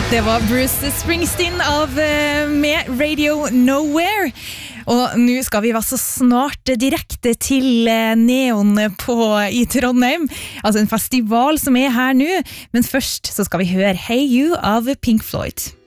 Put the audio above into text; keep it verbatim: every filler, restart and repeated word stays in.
Det var Bruce Springsteen av, med Radio Nowhere. Og nå skal vi være så snart direkte til Neon på, i Trondheim. Altså en festival som er her nå. Men først så skal vi høre Hey You av Pink Floyd.